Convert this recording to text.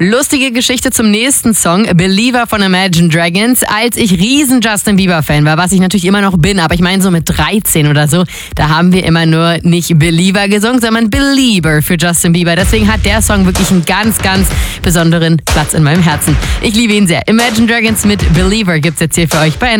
Lustige Geschichte zum nächsten Song, Believer von Imagine Dragons. Als ich riesen Justin Bieber Fan war, was ich natürlich immer noch bin, aber ich meine so mit 13 oder so, da haben wir immer nur nicht Believer gesungen, sondern Belieber für Justin Bieber. Deswegen hat der Song wirklich einen ganz, ganz besonderen Platz in meinem Herzen. Ich liebe ihn sehr. Imagine Dragons mit Believer gibt's jetzt hier für euch bei